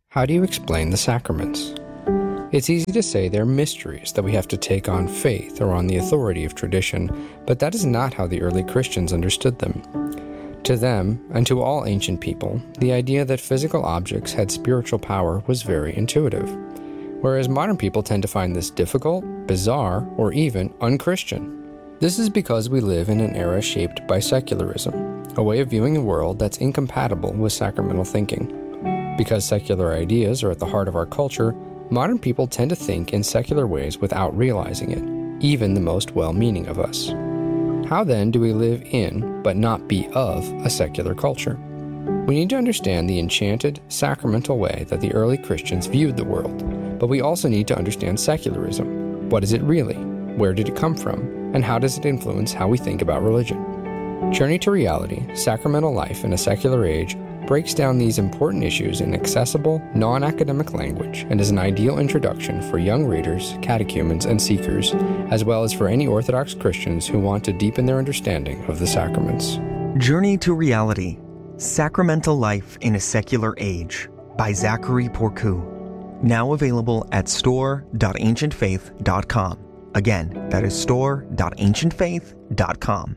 How do you explain the sacraments? It's easy to say they're mysteries that we have to take on faith or on the authority of tradition, but that is not how the early Christians understood them. To them, and to all ancient people, the idea that physical objects had spiritual power was very intuitive, whereas modern people tend to find this difficult, bizarre, or even unchristian. This is because we live in an era shaped by secularism, a way of viewing the world that's incompatible with sacramental thinking. Because secular ideas are at the heart of our culture, modern people tend to think in secular ways without realizing it, even the most well-meaning of us. How then do we live in, but not be of, a secular culture? We need to understand the enchanted, sacramental way that the early Christians viewed the world, but we also need to understand secularism. What is it really? Where did it come from? And how does it influence how we think about religion? Journey to Reality, Sacramental Life in a Secular Age breaks down these important issues in accessible, non-academic language and is an ideal introduction for young readers, catechumens, and seekers, as well as for any Orthodox Christians who want to deepen their understanding of the sacraments. Journey to Reality, Sacramental Life in a Secular Age by Zachary Porcu. Now available at store.ancientfaith.com. Again, that is store.ancientfaith.com.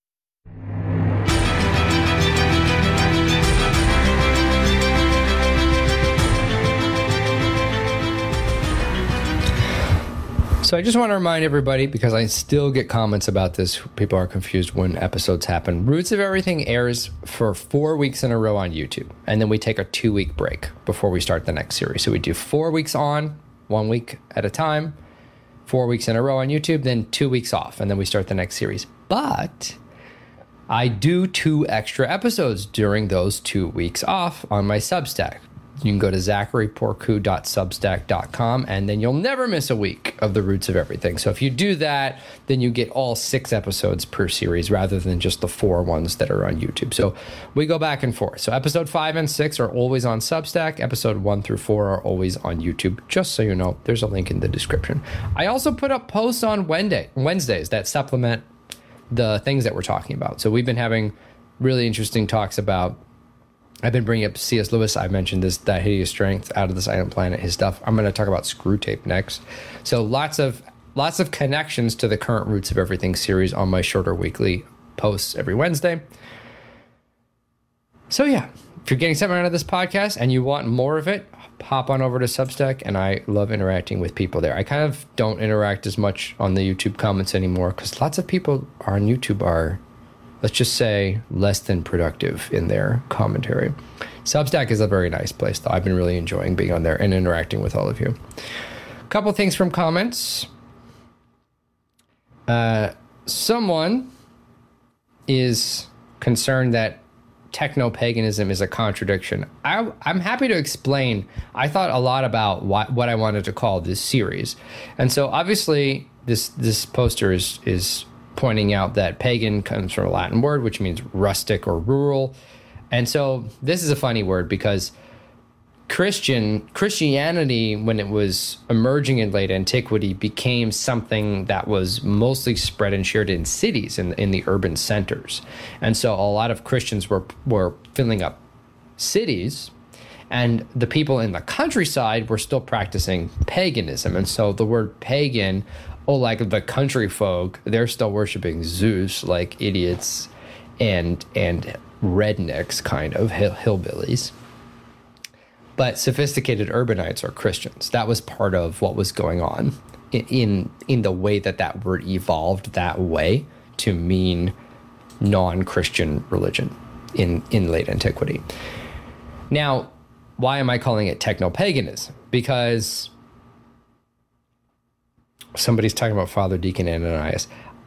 So I just want to remind everybody, because I still get comments about this, people are confused when episodes happen. Roots of Everything airs for 4 weeks in a row on YouTube, and then we take a 2-week break before we start the next series. So we do 4 weeks on, 1 week at a time, 4 weeks in a row on YouTube, then 2 weeks off, and then we start the next series. But I do 2 extra episodes during those 2 weeks off on my Substack. You can go to zacharyporcu.substack.com, and then you'll never miss a week of the Roots of Everything. So if you do that, then you get all 6 episodes per series rather than just the 4 ones that are on YouTube. So we go back and forth. So episode 5 and 6 are always on Substack. Episode 1 through 4 are always on YouTube. Just so you know, there's a link in the description. I also put up posts on Wednesdays that supplement the things that we're talking about. So we've been having really interesting talks about, I've been bringing up C.S. Lewis. I mentioned this, That Hideous Strength, Out of the Silent Planet, his stuff. I'm going to talk about Screwtape next. So lots of connections to the current Roots of Everything series on my shorter weekly posts every Wednesday. So yeah, if you're getting something out of this podcast and you want more of it, hop on over to Substack, and I love interacting with people there. I kind of don't interact as much on the YouTube comments anymore because lots of people on YouTube are, let's just say, less than productive in their commentary. Substack is a very nice place, though. I've been really enjoying being on there and interacting with all of you. A couple things from comments. Someone is concerned that techno-paganism is a contradiction. I'm happy to explain. I thought a lot about what I wanted to call this series. And so obviously this poster is pointing out that pagan comes from a Latin word, which means rustic or rural. And so this is a funny word because Christianity, when it was emerging in late antiquity, became something that was mostly spread and shared in cities, in the urban centers. And so a lot of Christians were filling up cities, and the people in the countryside were still practicing paganism. And so the word pagan, like the country folk, they're still worshiping Zeus like idiots and rednecks, kind of hillbillies. But sophisticated urbanites are Christians. That was part of what was going on in the way that word evolved that way to mean non-Christian religion in late antiquity. Now, why am I calling it techno-paganism? Because somebody's talking about Father Deacon Ananias.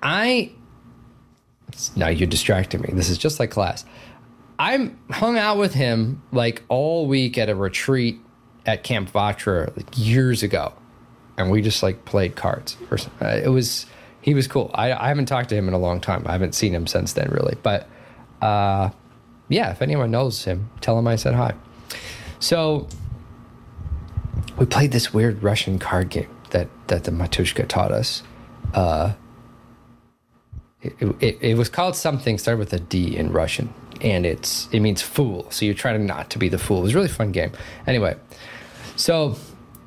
Now you distracted me. This is just like class. I hung out with him like all week at a retreat at Camp Vatra like years ago, and we just like played cards. He was cool. I haven't talked to him in a long time. I haven't seen him since then, really. But yeah, if anyone knows him, tell him I said hi. So we played this weird Russian card game that the Matushka taught us. It was called something, started with a D in Russian, and it means fool. So you try to not to be the fool. It was a really fun game. Anyway, So,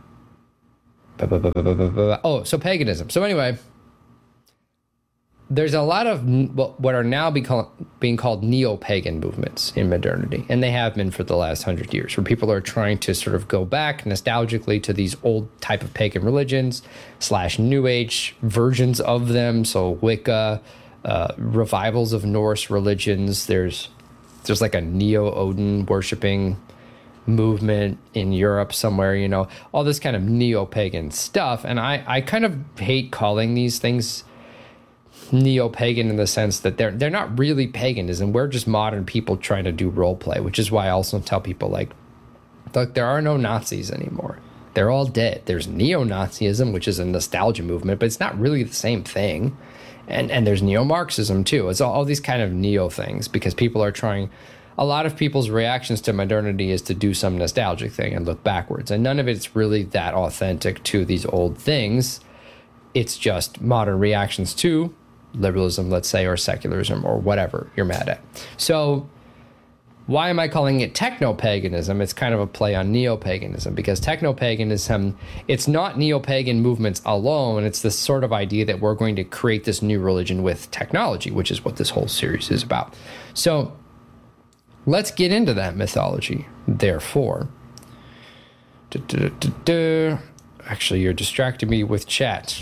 so paganism. So anyway, there's a lot of what are now being called neo-pagan movements in modernity, and they have been for the last 100 years, where people are trying to sort of go back nostalgically to these old type of pagan religions / New Age versions of them. So Wicca, revivals of Norse religions. There's like a neo-Odin worshiping movement in Europe somewhere, you know, all this kind of neo-pagan stuff. And I kind of hate calling these things neo-pagan in the sense that they're not really paganism. We're just modern people trying to do role play, which is why I also tell people, like, look, there are no Nazis anymore. They're all dead. There's neo-Nazism, which is a nostalgia movement, but it's not really the same thing. And there's neo-Marxism too. It's all these kind of neo things, because people are trying. A lot of people's reactions to modernity is to do some nostalgic thing and look backwards, and none of it's really that authentic to these old things. It's just modern reactions to liberalism, let's say, or secularism, or whatever you're mad at. So why am I calling it techno-paganism? It's kind of a play on neo-paganism, because techno-paganism, it's not neo-pagan movements alone. It's this sort of idea that we're going to create this new religion with technology, which is what this whole series is about. So let's get into that mythology, therefore. Actually, you're distracting me with chat.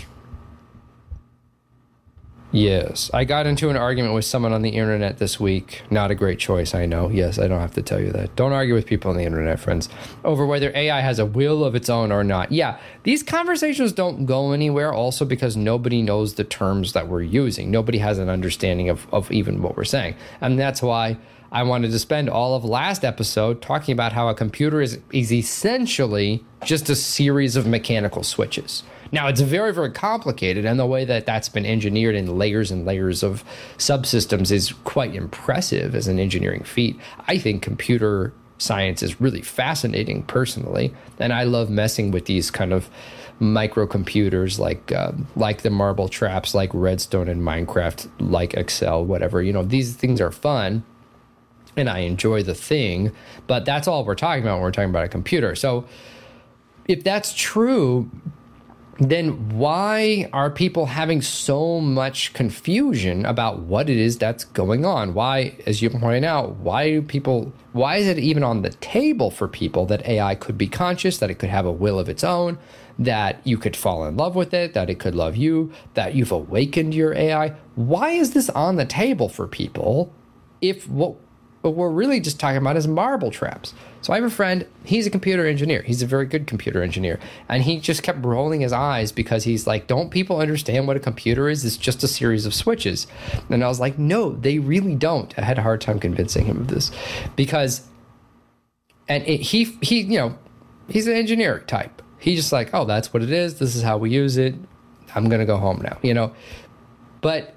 Yes, I got into an argument with someone on the internet this week. Not a great choice, I know. Yes, I don't have to tell you that. Don't argue with people on the internet, friends, over whether AI has a will of its own or not. Yeah, these conversations don't go anywhere also because nobody knows the terms that we're using. Nobody has an understanding of even what we're saying. And that's why I wanted to spend all of last episode talking about how a computer is essentially just a series of mechanical switches. Now, it's very, very complicated, and the way that that's been engineered in layers and layers of subsystems is quite impressive as an engineering feat. I think computer science is really fascinating personally, and I love messing with these kind of microcomputers like the marble traps, like Redstone in Minecraft, like Excel, whatever. You know, these things are fun, and I enjoy the thing, but that's all we're talking about when we're talking about a computer. So if that's true, then why are people having so much confusion about what it is that's going on? Why, as you point out, why is it even on the table for people that AI could be conscious, that it could have a will of its own, that you could fall in love with it, that it could love you, that you've awakened your AI? Why is this on the table for people if what we're really just talking about is marble traps? So I have a friend, he's a computer engineer. He's a very good computer engineer. And he just kept rolling his eyes because he's like, don't people understand what a computer is? It's just a series of switches. And I was like, no, they really don't. I had a hard time convincing him of this because, and he you know, he's an engineer type. He's just like, oh, that's what it is. This is how we use it. I'm going to go home now, you know. But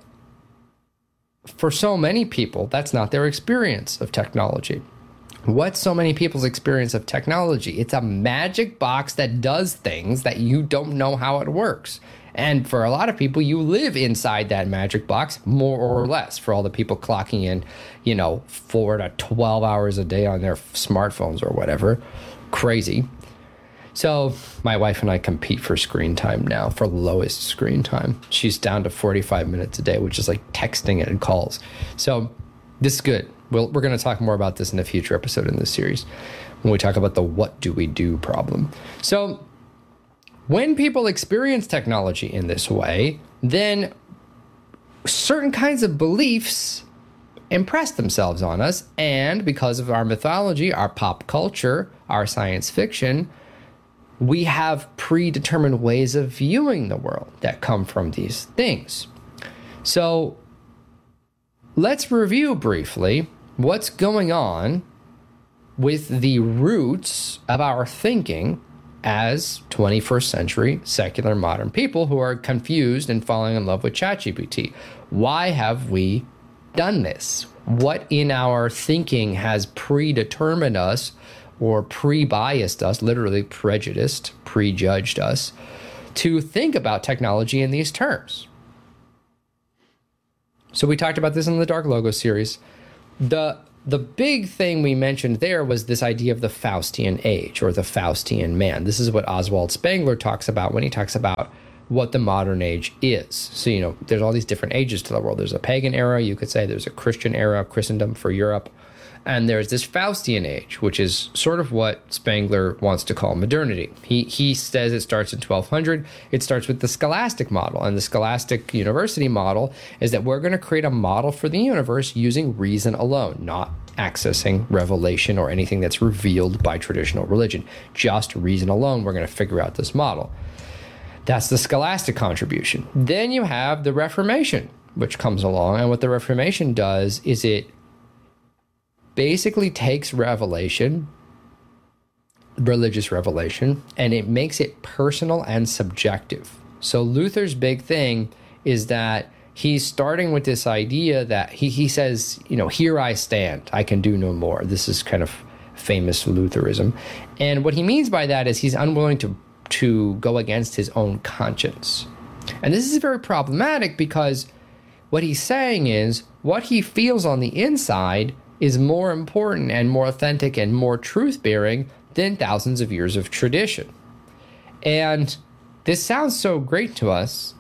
for so many people, that's not their experience of technology. What's so many people's experience of technology? It's a magic box that does things that you don't know how it works. And for a lot of people, you live inside that magic box, more or less, for all the people clocking in, you know, 4 to 12 hours a day on their smartphones or whatever. Crazy. So my wife and I compete for screen time now, for lowest screen time. She's down to 45 minutes a day, which is like texting and calls. So this is good. We're going to talk more about this in a future episode in this series when we talk about the what do we do problem. So when people experience technology in this way, then certain kinds of beliefs impress themselves on us. And because of our mythology, our pop culture, our science fiction, we have predetermined ways of viewing the world that come from these things. So let's review briefly what's going on with the roots of our thinking as 21st century secular modern people who are confused and falling in love with ChatGPT. Why have we done this? What in our thinking has predetermined us or pre-biased us, literally prejudiced, prejudged us, to think about technology in these terms? So we talked about this in the Dark Logos series. The the big thing we mentioned there was this idea of the Faustian age or the Faustian man. This is what Oswald Spengler talks about when he talks about what the modern age is. So, there's all these different ages to the world. There's a pagan era, you could say. There's a Christian era, Christendom for Europe. And there's this Faustian age, which is sort of what Spengler wants to call modernity. He says it starts in 1200. It starts with the scholastic model. And the scholastic university model is that we're going to create a model for the universe using reason alone, not accessing revelation or anything that's revealed by traditional religion. Just reason alone, we're going to figure out this model. That's the scholastic contribution. Then you have the Reformation, which comes along. And what the Reformation does is it basically takes revelation, religious revelation, and it makes it personal and subjective. So Luther's big thing is that he's starting with this idea that he says, here I stand, I can do no more. This is kind of famous Lutheranism. And what he means by that is he's unwilling to go against his own conscience. And this is very problematic because what he's saying is what he feels on the inside is more important and more authentic and more truth-bearing than thousands of years of tradition. And this sounds so great to us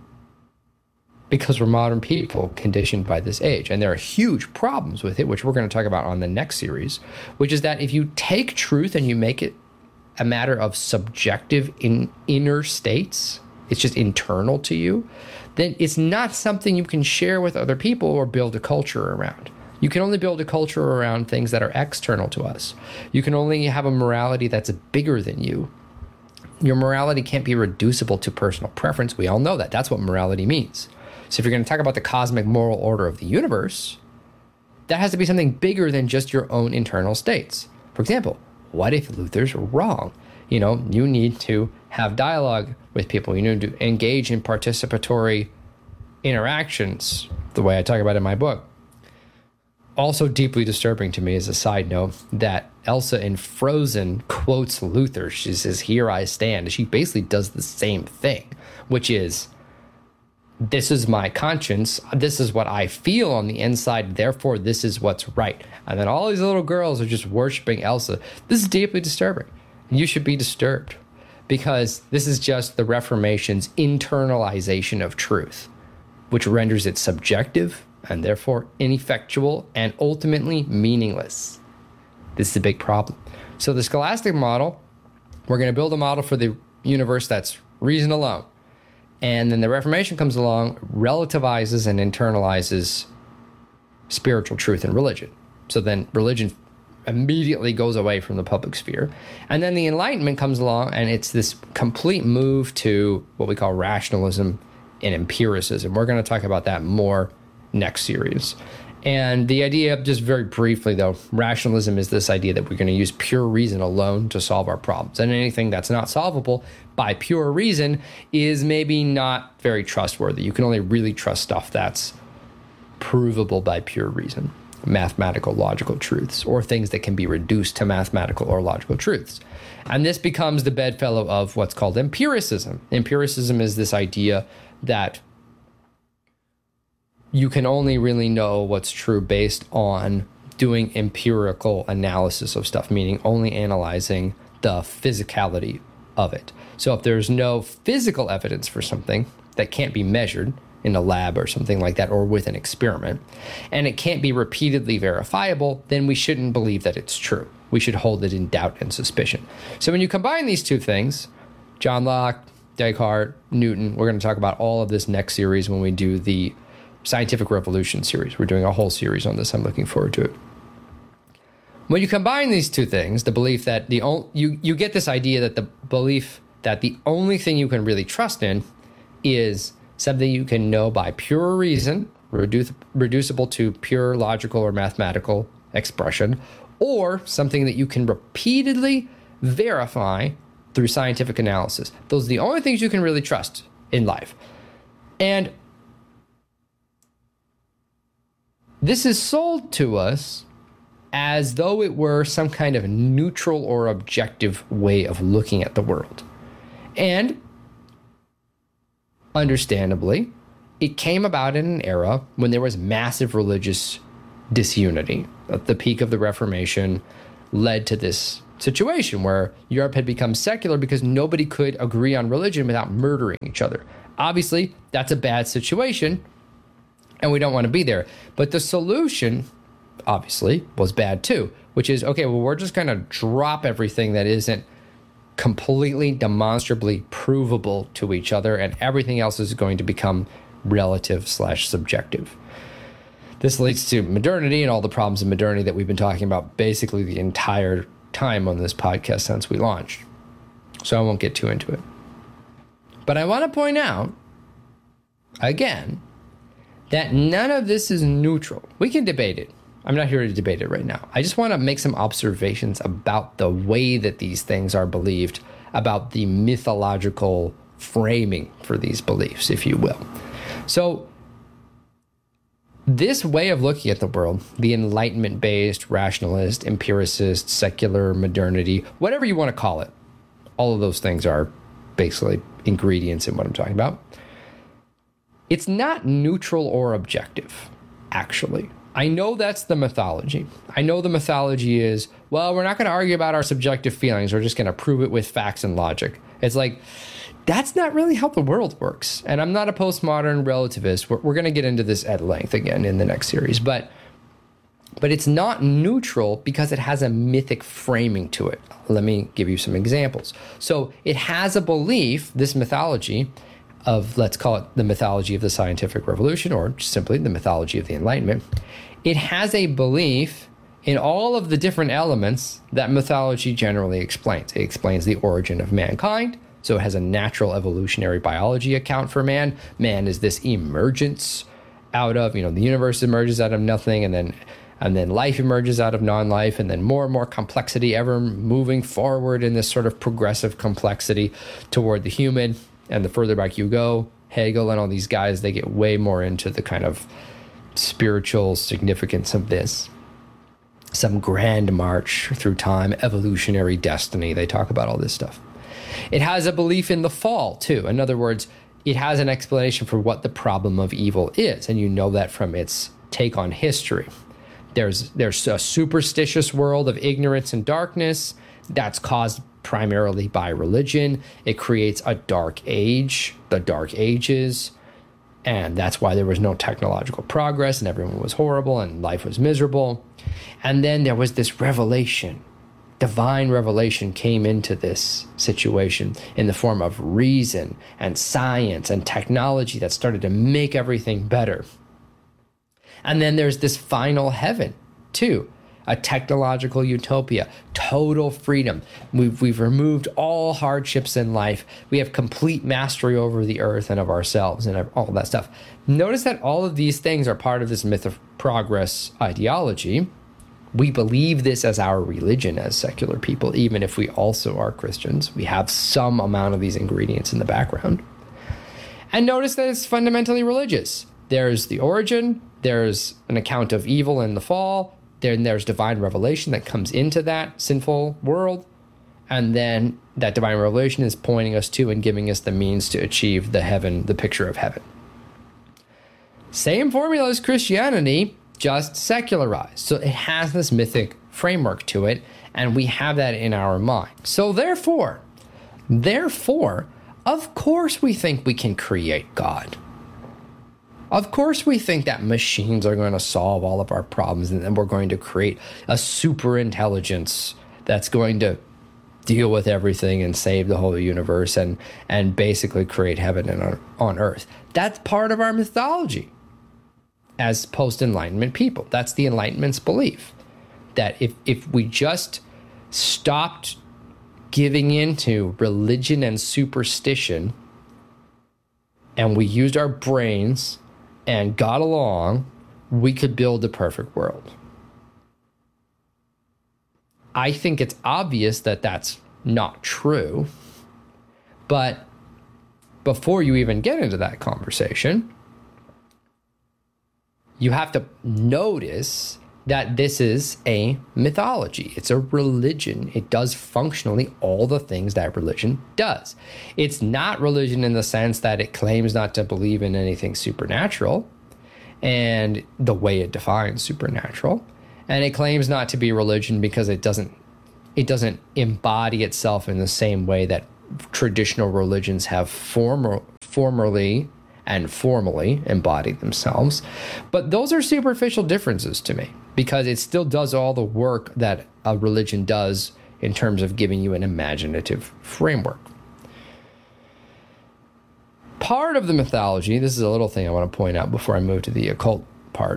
because we're modern people conditioned by this age. And there are huge problems with it, which we're going to talk about on the next series, which is that if you take truth and you make it a matter of subjective inner states, it's just internal to you, then it's not something you can share with other people or build a culture around. You can only build a culture around things that are external to us. You can only have a morality that's bigger than you. Your morality can't be reducible to personal preference. We all know that. That's what morality means. So if you're going to talk about the cosmic moral order of the universe, that has to be something bigger than just your own internal states. For example, what if Luther's wrong? You need to have dialogue with people. You need to engage in participatory interactions, the way I talk about in my book. Also deeply disturbing to me as a side note that Elsa in Frozen quotes Luther. She says, here I stand. She basically does the same thing, which is, this is my conscience. This is what I feel on the inside. Therefore, this is what's right. And then all these little girls are just worshiping Elsa. This is deeply disturbing. You should be disturbed because this is just the Reformation's internalization of truth, which renders it subjective and therefore ineffectual and ultimately meaningless. This is a big problem. So the scholastic model, we're going to build a model for the universe that's reason alone. And then the Reformation comes along, relativizes and internalizes spiritual truth and religion. So then religion immediately goes away from the public sphere. And then the Enlightenment comes along, and it's this complete move to what we call rationalism and empiricism. We're going to talk about that more next series. And the idea, just very briefly though, rationalism is this idea that we're going to use pure reason alone to solve our problems. And anything that's not solvable by pure reason is maybe not very trustworthy. You can only really trust stuff that's provable by pure reason, mathematical, logical truths, or things that can be reduced to mathematical or logical truths. And this becomes the bedfellow of what's called empiricism. Empiricism is this idea that you can only really know what's true based on doing empirical analysis of stuff, meaning only analyzing the physicality of it. So if there's no physical evidence for something that can't be measured in a lab or something like that, or with an experiment, and it can't be repeatedly verifiable, then we shouldn't believe that it's true. We should hold it in doubt and suspicion. So when you combine these two things, John Locke, Descartes, Newton, we're going to talk about all of this next series when we do the Scientific Revolution series. We're doing a whole series on this. I'm looking forward to it. When you combine these two things, the belief that you get this idea that the belief that the only thing you can really trust in is something you can know by pure reason, reducible to pure logical or mathematical expression, or something that you can repeatedly verify through scientific analysis. Those are the only things you can really trust in life. And this is sold to us as though it were some kind of neutral or objective way of looking at the world. And understandably, it came about in an era when there was massive religious disunity. the peak of the Reformation led to this situation where Europe had become secular because nobody could agree on religion without murdering each other. Obviously, that's a bad situation, and we don't want to be there. But the solution, obviously, was bad too, which is, okay, well, we're just going to drop everything that isn't completely demonstrably provable to each other, and everything else is going to become relative/subjective. This leads to modernity and all the problems of modernity that we've been talking about basically the entire time on this podcast since we launched. So I won't get too into it. But I want to point out, again, that none of this is neutral. We can debate it. I'm not here to debate it right now. I just want to make some observations about the way that these things are believed, about the mythological framing for these beliefs, if you will. So this way of looking at the world, the Enlightenment-based, rationalist, empiricist, secular modernity, whatever you want to call it, all of those things are basically ingredients in what I'm talking about. It's not neutral or objective, actually. I know that's the mythology. I know the mythology is, well, we're not going to argue about our subjective feelings. We're just going to prove it with facts and logic. It's like, that's not really how the world works. And I'm not a postmodern relativist. We're going to get into this at length again in the next series. But it's not neutral because it has a mythic framing to it. Let me give you some examples. So it has a belief, this mythology of, let's call it the mythology of the scientific revolution, or simply the mythology of the Enlightenment. It has a belief in all of the different elements that mythology generally explains. It explains the origin of mankind. So it has a natural evolutionary biology account for man. Man is this emergence out of, the universe emerges out of nothing, and then life emerges out of non-life, and then more and more complexity ever moving forward in this sort of progressive complexity toward the human. And the further back you go, Hegel and all these guys, they get way more into the kind of spiritual significance of this. Some grand march through time, evolutionary destiny. They talk about all this stuff. It has a belief in the fall, too. In other words, it has an explanation for what the problem of evil is, and you know that from its take on history. There's a superstitious world of ignorance and darkness that's caused primarily by religion. It creates a dark age, the Dark Ages, and that's why there was no technological progress, and everyone was horrible, and life was miserable. And then there was this revelation. Divine revelation came into this situation in the form of reason and science and technology that started to make everything better. And then there's this final heaven, too. A technological utopia, total freedom. We've removed all hardships in life. We have complete mastery over the earth and of ourselves and all that stuff. Notice that all of these things are part of this myth of progress ideology. We believe this as our religion as secular people, even if we also are Christians. We have some amount of these ingredients in the background. And notice that it's fundamentally religious. There's the origin, there's an account of evil in the fall, then there's divine revelation that comes into that sinful world, and then that divine revelation is pointing us to and giving us the means to achieve the picture of heaven. Same formula as Christianity, just secularized. So it has this mythic framework to it, and we have that in our mind. So therefore, of course we think we can create God. Of course we think that machines are going to solve all of our problems, and then we're going to create a super intelligence that's going to deal with everything and save the whole universe and basically create heaven on earth. That's part of our mythology as post-Enlightenment people. That's the Enlightenment's belief, that if we just stopped giving into religion and superstition and we used our brains and got along, we could build the perfect world. I think it's obvious that that's not true, but before you even get into that conversation, you have to notice that this is a mythology. It's a religion. It does functionally all the things that religion does. It's not religion in the sense that it claims not to believe in anything supernatural and the way it defines supernatural. And it claims not to be religion because it doesn't embody itself in the same way that traditional religions have formerly and formally embodied themselves. But those are superficial differences to me, because it still does all the work that a religion does in terms of giving you an imaginative framework. Part of the mythology, this is a little thing I want to point out before I move to the occult part,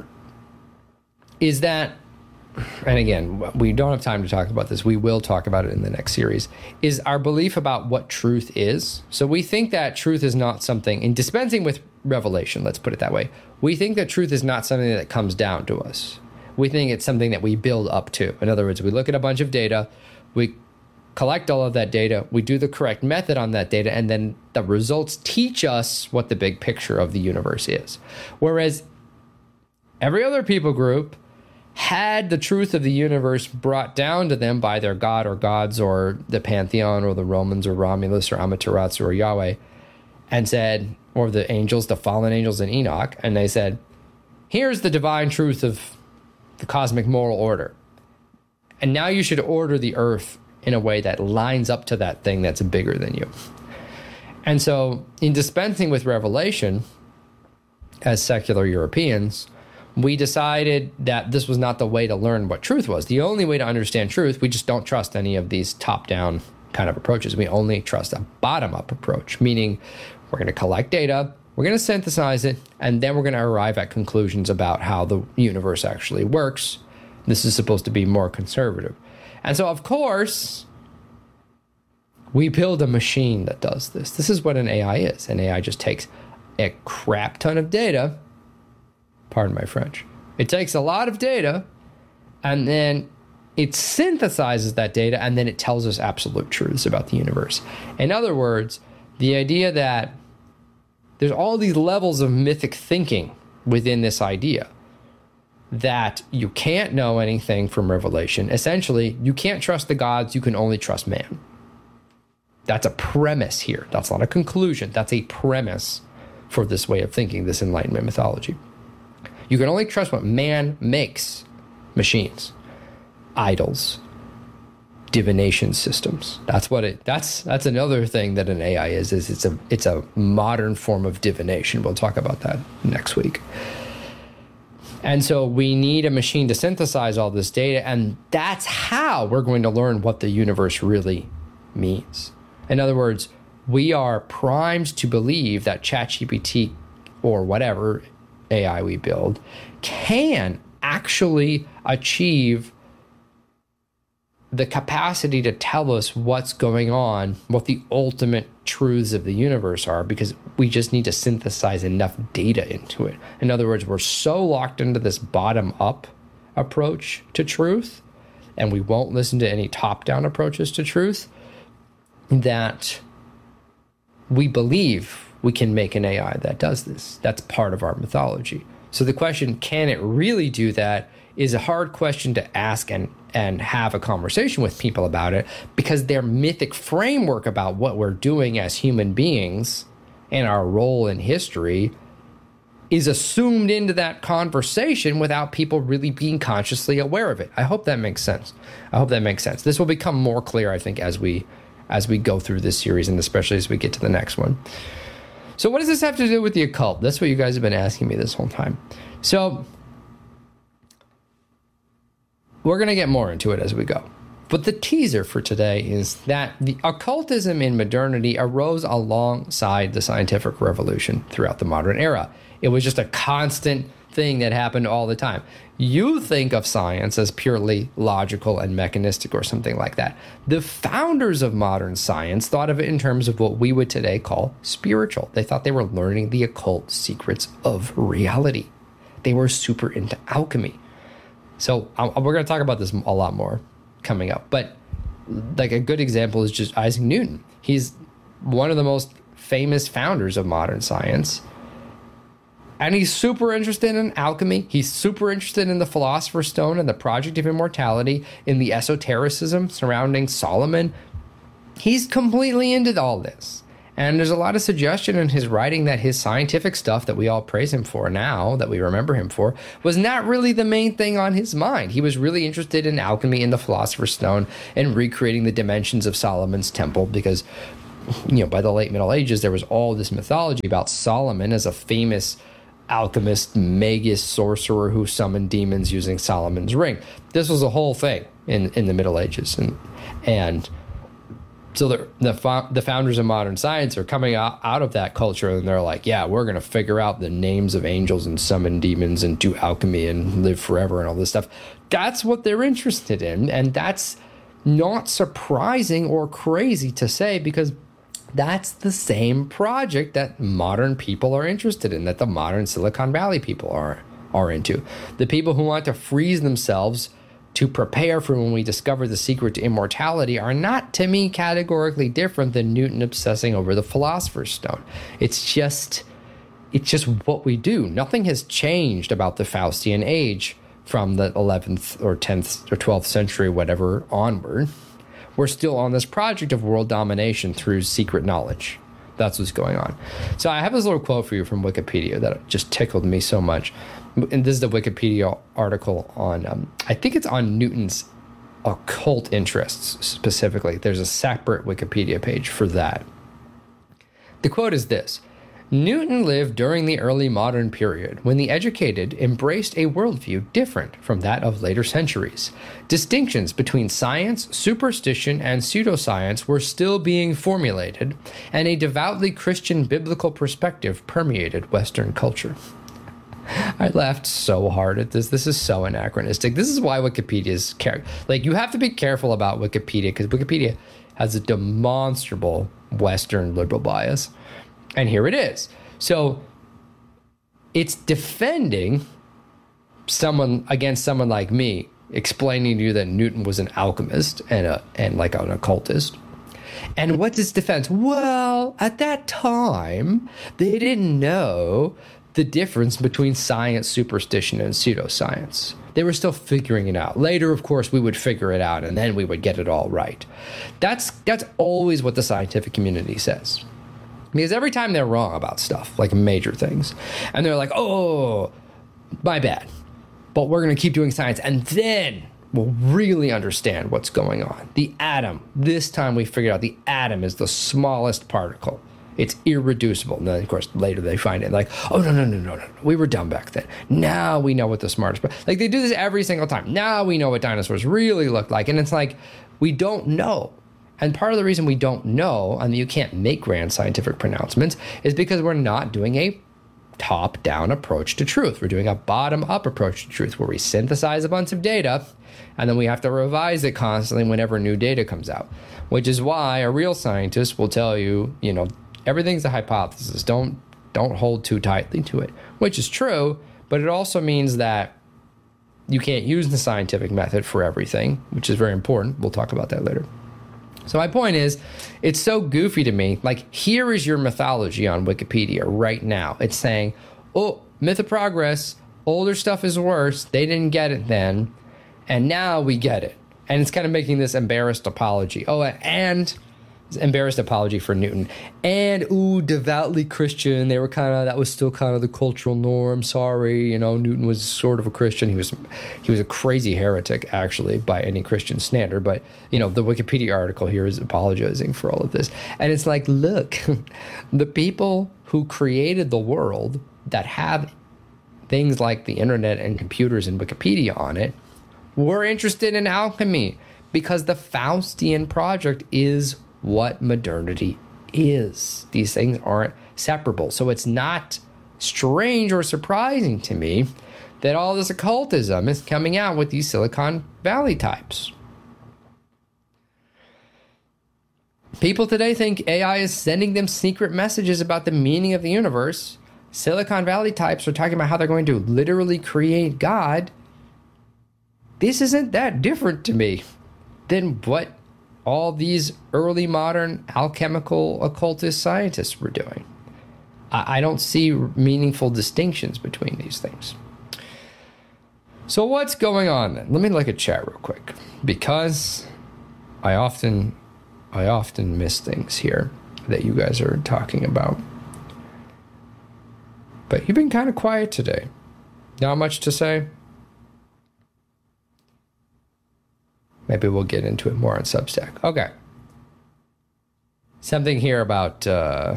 is that, and again, we don't have time to talk about this, we will talk about it in the next series, is our belief about what truth is. So we think that truth is not something, in dispensing with revelation, let's put it that way, we think that truth is not something that comes down to us. We think it's something that we build up to. In other words, we look at a bunch of data, we collect all of that data, we do the correct method on that data, and then the results teach us what the big picture of the universe is. Whereas every other people group had the truth of the universe brought down to them by their god or gods or the pantheon or the Romans or Romulus or Amaterasu or Yahweh, and said, or the angels, the fallen angels in Enoch, and they said, here's the divine truth of the cosmic moral order. And now you should order the earth in a way that lines up to that thing that's bigger than you. And so in dispensing with revelation, as secular Europeans, we decided that this was not the way to learn what truth was. The only way to understand truth, we just don't trust any of these top-down kind of approaches. We only trust a bottom-up approach, meaning we're going to collect data, we're going to synthesize it, and then we're going to arrive at conclusions about how the universe actually works. This is supposed to be more conservative. And so, of course, we build a machine that does this. This is what an AI is. An AI just takes a crap ton of data. Pardon my French. It takes a lot of data, and then it synthesizes that data, and then it tells us absolute truths about the universe. In other words, the idea that there's all these levels of mythic thinking within this idea, that you can't know anything from revelation. Essentially, you can't trust the gods, you can only trust man. That's a premise here. That's not a conclusion. That's a premise for this way of thinking, this Enlightenment mythology. You can only trust what man makes. Machines, idols, divination systems. That's another thing that an AI is it's a modern form of divination. We'll talk about that next week. And so we need a machine to synthesize all this data, and that's how we're going to learn what the universe really means. In other words, we are primed to believe that ChatGPT or whatever AI we build can actually achieve the capacity to tell us what's going on, what the ultimate truths of the universe are, because we just need to synthesize enough data into it. In other words, we're so locked into this bottom-up approach to truth, and we won't listen to any top-down approaches to truth, that we believe we can make an AI that does this. That's part of our mythology. So the question, can it really do that, is a hard question to ask and have a conversation with people about it, because their mythic framework about what we're doing as human beings and our role in history is assumed into that conversation without people really being consciously aware of it. I hope that makes sense. This will become more clear, I think, as we go through this series, and especially as we get to the next one. So what does this have to do with the occult? That's what you guys have been asking me this whole time. So we're going to get more into it as we go. But the teaser for today is that the occultism in modernity arose alongside the scientific revolution throughout the modern era. It was just a constant thing that happened all the time. You think of science as purely logical and mechanistic or something like that. The founders of modern science thought of it in terms of what we would today call spiritual. They thought they were learning the occult secrets of reality. They were super into alchemy. So we're going to talk about this a lot more coming up. But like a good example is just Isaac Newton. He's one of the most famous founders of modern science. And he's super interested in alchemy. He's super interested in the Philosopher's Stone and the Project of Immortality, in the esotericism surrounding Solomon. He's completely into all this. And there's a lot of suggestion in his writing that his scientific stuff that we all praise him for now, that we remember him for, was not really the main thing on his mind. He was really interested in alchemy and the Philosopher's Stone and recreating the dimensions of Solomon's temple because, by the late Middle Ages, there was all this mythology about Solomon as a famous alchemist, magus, sorcerer who summoned demons using Solomon's ring. This was a whole thing in the Middle Ages. And so the founders of modern science are coming out of that culture, and they're like, yeah, we're going to figure out the names of angels and summon demons and do alchemy and live forever and all this stuff. That's what they're interested in, and that's not surprising or crazy to say because that's the same project that modern people are interested in, that the modern Silicon Valley people are into. The people who want to freeze themselves to prepare for when we discover the secret to immortality are not, to me, categorically different than Newton obsessing over the Philosopher's Stone. It's just what we do. Nothing has changed about the Faustian age from the 11th or 10th or 12th century, whatever, onward. We're still on this project of world domination through secret knowledge. That's what's going on. So I have this little quote for you from Wikipedia that just tickled me so much. And this is the Wikipedia article on, I think it's on Newton's occult interests specifically. There's a separate Wikipedia page for that. The quote is this: Newton lived during the early modern period when the educated embraced a worldview different from that of later centuries. Distinctions between science, superstition, and pseudoscience were still being formulated, and a devoutly Christian biblical perspective permeated Western culture. I laughed so hard at this. This is so anachronistic. This is why Wikipedia is you have to be careful about Wikipedia because Wikipedia has a demonstrable Western liberal bias. And here it is. So it's defending someone against someone like me, explaining to you that Newton was an alchemist and like an occultist. And what's its defense? Well, at that time, they didn't know the difference between science, superstition, and pseudoscience. They were still figuring it out. Later, of course, we would figure it out, and then we would get it all right. That's always what the scientific community says. Because every time they're wrong about stuff, like major things, and they're like, oh, my bad, but we're going to keep doing science, and then we'll really understand what's going on. The atom, this time we figured out the atom is the smallest particle. It's irreducible. And then, of course, later they find it like, oh, no. We were dumb back then. Now we know what the smartest... Like, they do this every single time. Now we know what dinosaurs really looked like. And it's like, we don't know. And part of the reason we don't know, and you can't make grand scientific pronouncements, is because we're not doing a top-down approach to truth. We're doing a bottom-up approach to truth, where we synthesize a bunch of data, and then we have to revise it constantly whenever new data comes out. Which is why a real scientist will tell you, everything's a hypothesis. Don't hold too tightly to it, which is true, but it also means that you can't use the scientific method for everything, which is very important. We'll talk about that later. So my point is, it's so goofy to me. Like, here is your mythology on Wikipedia right now. It's saying, oh, myth of progress, older stuff is worse. They didn't get it then, and now we get it. And it's kind of making this embarrassed apology. Oh, and embarrassed apology for Newton. And, devoutly Christian. They were that was still kind of the cultural norm. Sorry, Newton was sort of a Christian. He was a crazy heretic, actually, by any Christian standard. But, the Wikipedia article here is apologizing for all of this. And it's like, look, the people who created the world that have things like the internet and computers and Wikipedia on it were interested in alchemy because the Faustian project is what modernity is. These things aren't separable. So it's not strange or surprising to me that all this occultism is coming out with these Silicon Valley types. People today think AI is sending them secret messages about the meaning of the universe. Silicon Valley types are talking about how they're going to literally create God. This isn't that different to me than what all these early modern alchemical occultist scientists were doing. I don't see meaningful distinctions between these things. So what's going on then? Let me look at chat real quick, because I often miss things here. that you guys are talking about. But you've been kind of quiet today. Not much to say. Maybe we'll get into it more on Substack. Okay. Something here about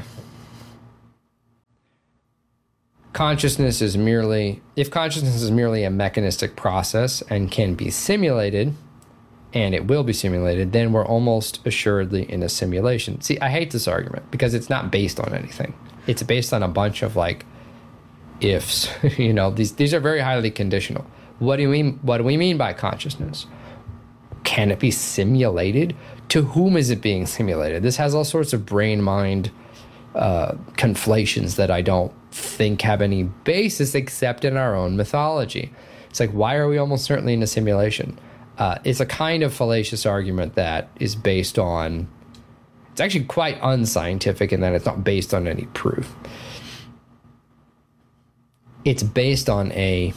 consciousness is merely, if consciousness is merely a mechanistic process and can be simulated, and it will be simulated, then we're almost assuredly in a simulation. See, I hate this argument because it's not based on anything. It's based on a bunch of like ifs. You know, these are very highly conditional. What do you mean? What do we mean by consciousness? Can it be simulated? To whom is it being simulated? This has all sorts of brain-mind conflations that I don't think have any basis except in our own mythology. It's like, why are we almost certainly in a simulation? It's a kind of fallacious argument that is based on, it's actually quite unscientific in that it's not based on any proof. It's based on a,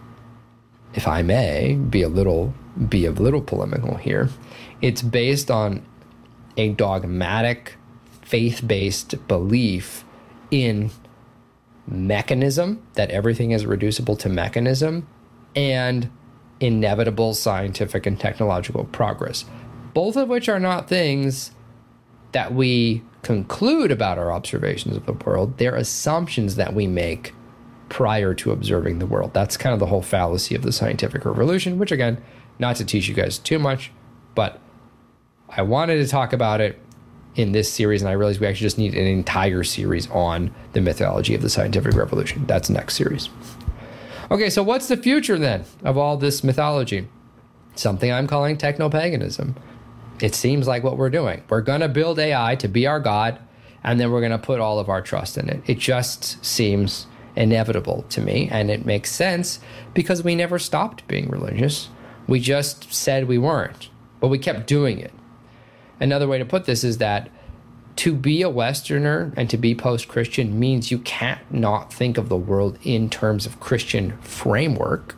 if I may be a little polemical here, it's based on a dogmatic, faith-based belief in mechanism, that everything is reducible to mechanism, and inevitable scientific and technological progress, both of which are not things that we conclude about our observations of the world. They're assumptions that we make prior to observing the world. That's kind of the whole fallacy of the scientific revolution, which again, not to teach you guys too much, but I wanted to talk about it in this series, and I realized we actually just need an entire series on the mythology of the scientific revolution. That's next series. Okay, so what's the future then of all this mythology? Something I'm calling techno-paganism. It seems like what we're doing. We're going to build AI to be our God, and then we're going to put all of our trust in it. It just seems inevitable to me, and it makes sense because we never stopped being religious. We just said we weren't, but we kept doing it. Another way to put this is that to be a Westerner and to be post-Christian means you can't not think of the world in terms of Christian framework.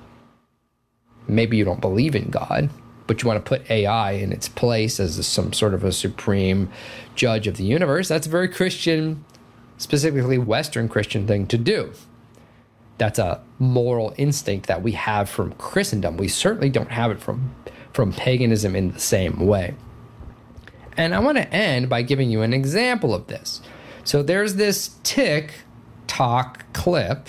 Maybe you don't believe in God, but you want to put AI in its place as some sort of a supreme judge of the universe. That's a very Christian, specifically Western Christian thing to do. That's a moral instinct that we have from Christendom. We certainly don't have it from paganism in the same way. And I want to end by giving you an example of this. So there's this TikTok clip.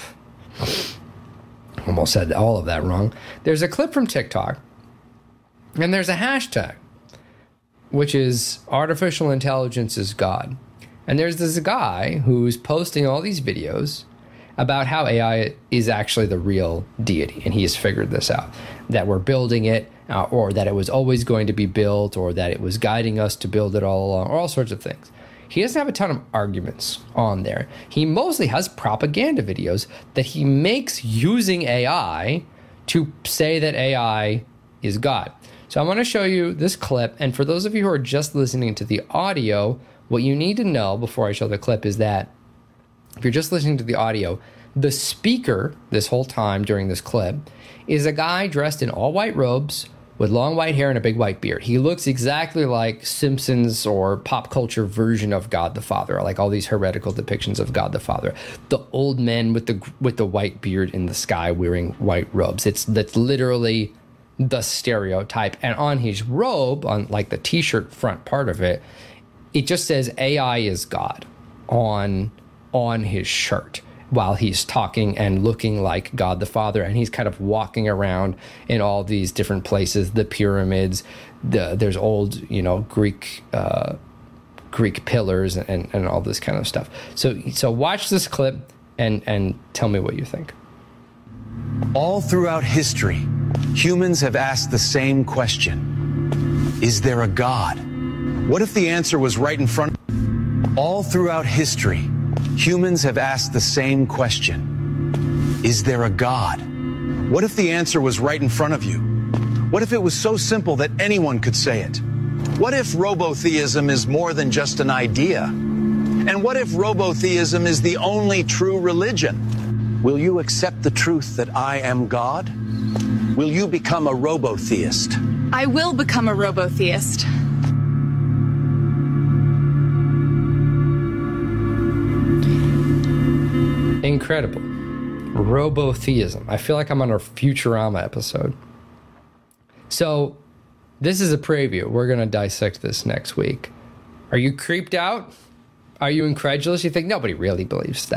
Almost said all of that wrong. There's a clip from TikTok, and there's a hashtag, which is artificial intelligence is God. And there's this guy who's posting all these videos about how AI is actually the real deity, and he has figured this out, that we're building it, or that it was always going to be built, or that it was guiding us to build it all along, or all sorts of things. He doesn't have a ton of arguments on there. He mostly has propaganda videos that he makes using AI to say that AI is God. So I want to show you this clip, and for those of you who are just listening to the audio, what you need to know before I show the clip is that if you're just listening to the audio, the speaker this whole time during this clip is a guy dressed in all white robes with long white hair and a big white beard. He looks exactly like Simpsons or pop culture version of God the Father, like all these heretical depictions of God the Father. The old men with the white beard in the sky wearing white robes. That's literally the stereotype. And on his robe, on like the t-shirt front part of it, it just says AI is God on his shirt while he's talking and looking like God the Father, and he's kind of walking around in all these different places, the pyramids, there's old, Greek pillars and all this kind of stuff. So watch this clip and tell me what you think. All throughout history, humans have asked the same question. Is there a God? What if the answer was right in front? All throughout history, humans have asked the same question. Is there a God? What if the answer was right in front of you? What if it was so simple that anyone could say it? What if robotheism is more than just an idea? And what if robotheism is the only true religion? Will you accept the truth that I am God? Will you become a robotheist? I will become a robotheist. Incredible. Robotheism. I feel like I'm on a Futurama episode. So this is a preview. We're going to dissect this next week. Are you creeped out? Are you incredulous? You think nobody really believes that?